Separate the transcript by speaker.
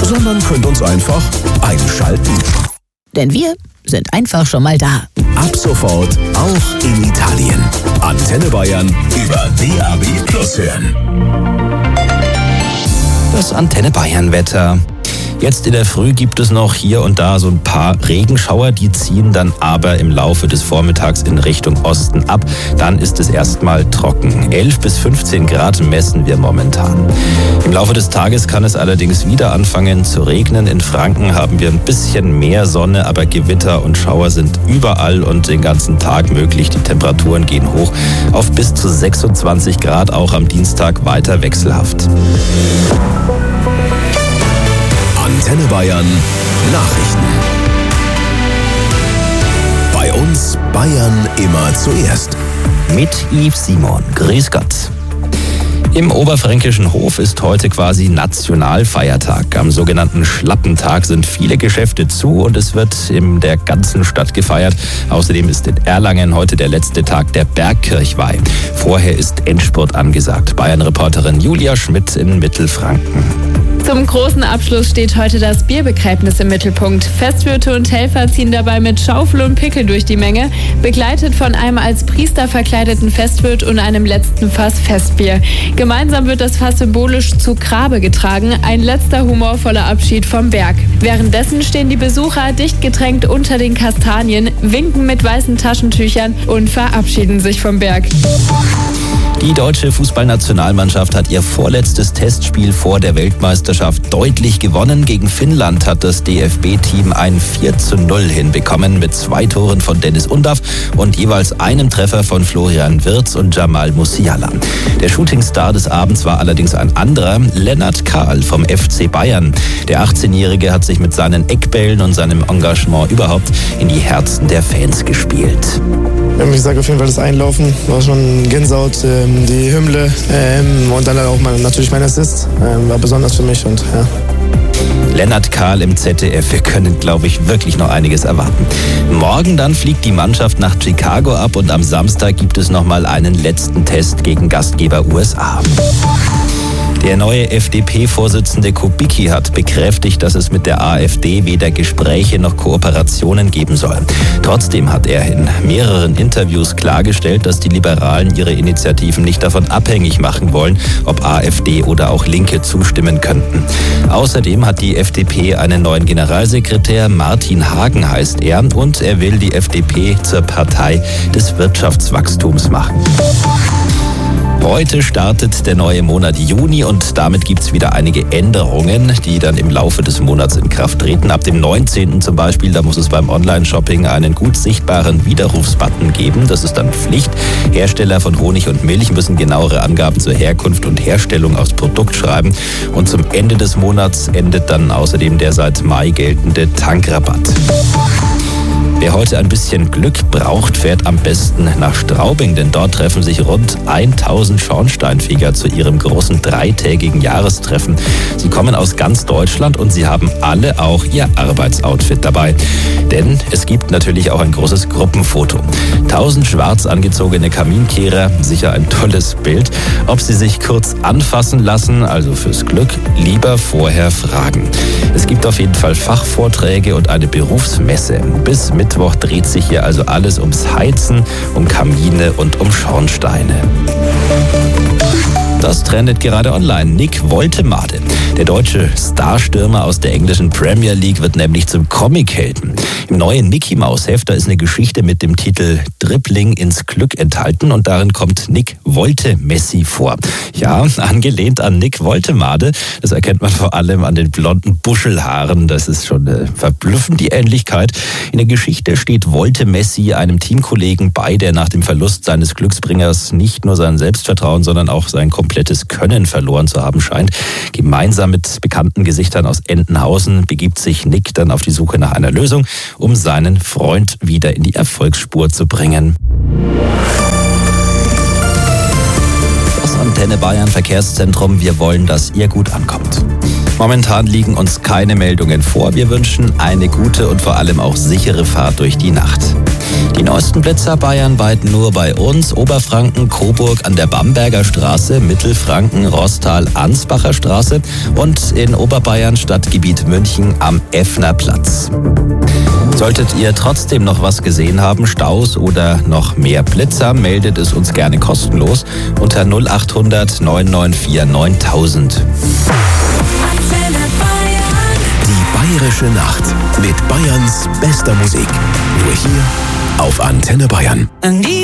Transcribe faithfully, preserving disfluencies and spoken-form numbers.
Speaker 1: sondern könnt uns einfach einschalten.
Speaker 2: Denn wir sind einfach schon mal da.
Speaker 1: Ab sofort auch in Italien. Antenne Bayern über D A B Plus hören.
Speaker 3: Das Antenne Bayern Wetter. Jetzt in der Früh gibt es noch hier und da so ein paar Regenschauer, die ziehen dann aber im Laufe des Vormittags in Richtung Osten ab. Dann ist es erstmal trocken. elf bis fünfzehn Grad messen wir momentan. Im Laufe des Tages kann es allerdings wieder anfangen zu regnen. In Franken haben wir ein bisschen mehr Sonne, aber Gewitter und Schauer sind überall und den ganzen Tag möglich. Die Temperaturen gehen hoch auf bis zu sechsundzwanzig Grad, auch am Dienstag weiter wechselhaft.
Speaker 1: Antenne Bayern Nachrichten. Bei uns Bayern immer zuerst.
Speaker 3: Mit Yves Simon. Grüß Gott. Im Oberfränkischen Hof ist heute quasi Nationalfeiertag. Am sogenannten Schlappentag sind viele Geschäfte zu und es wird in der ganzen Stadt gefeiert. Außerdem ist in Erlangen heute der letzte Tag der Bergkirchweih. Vorher ist Endspurt angesagt. Bayern-Reporterin Julia Schmidt in Mittelfranken.
Speaker 4: Zum großen Abschluss steht heute das Bierbegräbnis im Mittelpunkt. Festwirte und Helfer ziehen dabei mit Schaufel und Pickel durch die Menge, begleitet von einem als Priester verkleideten Festwirt und einem letzten Fass Festbier. Gemeinsam wird das Fass symbolisch zu Grabe getragen, ein letzter humorvoller Abschied vom Berg. Währenddessen stehen die Besucher dicht gedrängt unter den Kastanien, winken mit weißen Taschentüchern und verabschieden sich vom Berg.
Speaker 3: Die deutsche Fußballnationalmannschaft hat ihr vorletztes Testspiel vor der Weltmeisterschaft deutlich gewonnen. Gegen Finnland hat das D F B-Team ein vier zu null hinbekommen mit zwei Toren von Dennis Undav und jeweils einem Treffer von Florian Wirtz und Jamal Musiala. Der Shootingstar des Abends war allerdings ein anderer, Lennart Kahl vom F C Bayern. Der achtzehnjährige hat sich mit seinen Eckbällen und seinem Engagement überhaupt in die Herzen der Fans gespielt.
Speaker 5: Ich sage auf jeden Fall, das Einlaufen war schon Gänsehaut, ähm, die Hymne ähm, und dann auch mein, natürlich mein Assist ähm, war besonders für mich. Und ja.
Speaker 3: Lennart Kahl im Z D F. Wir können, glaube ich, wirklich noch einiges erwarten. Morgen dann fliegt die Mannschaft nach Chicago ab und am Samstag gibt es nochmal einen letzten Test gegen Gastgeber U S A. Der neue F D P-Vorsitzende Kubicki hat bekräftigt, dass es mit der AfD weder Gespräche noch Kooperationen geben soll. Trotzdem hat er in mehreren Interviews klargestellt, dass die Liberalen ihre Initiativen nicht davon abhängig machen wollen, ob AfD oder auch Linke zustimmen könnten. Außerdem hat die F D P einen neuen Generalsekretär, Martin Hagen heißt er, und er will die F D P zur Partei des Wirtschaftswachstums machen. Heute startet der neue Monat Juni und damit gibt es wieder einige Änderungen, die dann im Laufe des Monats in Kraft treten. Ab dem neunzehnten zum Beispiel, da muss es beim Online-Shopping einen gut sichtbaren Widerrufsbutton geben. Das ist dann Pflicht. Hersteller von Honig und Milch müssen genauere Angaben zur Herkunft und Herstellung aufs Produkt schreiben. Und zum Ende des Monats endet dann außerdem der seit Mai geltende Tankrabatt. Wer heute ein bisschen Glück braucht, fährt am besten nach Straubing, denn dort treffen sich rund tausend Schornsteinfeger zu ihrem großen dreitägigen Jahrestreffen. Sie kommen aus ganz Deutschland und sie haben alle auch ihr Arbeitsoutfit dabei. Denn es gibt natürlich auch ein großes Gruppenfoto. Tausend schwarz angezogene Kaminkehrer, sicher ein tolles Bild. Ob sie sich kurz anfassen lassen, also fürs Glück, lieber vorher fragen. Es gibt auf jeden Fall Fachvorträge und eine Berufsmesse. Bis Mittwoch dreht sich hier also alles ums Heizen, um Kamine und um Schornsteine. Das trendet gerade online. Nick Woltemade. Der deutsche Starstürmer aus der englischen Premier League wird nämlich zum Comichelden. Im neuen Mickey-Maus-Heft, da ist eine Geschichte mit dem Titel Dribbling ins Glück enthalten und darin kommt Nick Volte-Messi vor. Ja, angelehnt an Nick Woltemade. Das erkennt man vor allem an den blonden Buschelhaaren. Das ist schon äh, verblüffend, die Ähnlichkeit. In der Geschichte steht Volte-Messi einem Teamkollegen bei, der nach dem Verlust seines Glücksbringers nicht nur sein Selbstvertrauen, sondern auch sein komplettes Können verloren zu haben scheint. Gemeinsam mit bekannten Gesichtern aus Entenhausen begibt sich Nick dann auf die Suche nach einer Lösung, um seinen Freund wieder in die Erfolgsspur zu bringen. Das Antenne Bayern Verkehrszentrum, wir wollen, dass ihr gut ankommt. Momentan liegen uns keine Meldungen vor. Wir wünschen eine gute und vor allem auch sichere Fahrt durch die Nacht. Die neuesten Blitzer bayernweit nur bei uns. Oberfranken, Coburg an der Bamberger Straße, Mittelfranken, Roßtal, Ansbacher Straße und in Oberbayern Stadtgebiet München am Effnerplatz. Solltet ihr trotzdem noch was gesehen haben, Staus oder noch mehr Blitzer, meldet es uns gerne kostenlos unter null acht hundert neun neun vier neuntausend.
Speaker 1: Die Bayerische Nacht mit Bayerns bester Musik. Nur hier auf Antenne Bayern.